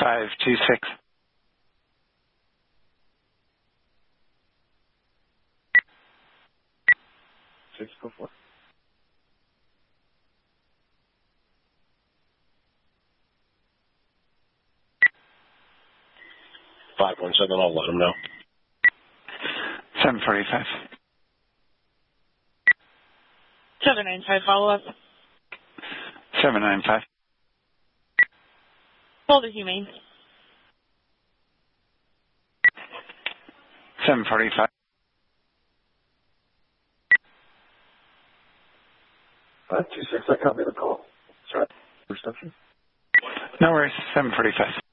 526. Six, go for it. Five one seven. I'll let him know. 745. 795 follow-up. 795. Hold the humane. 745. 526. I copy the call. Sorry. Reception. No worries. 745.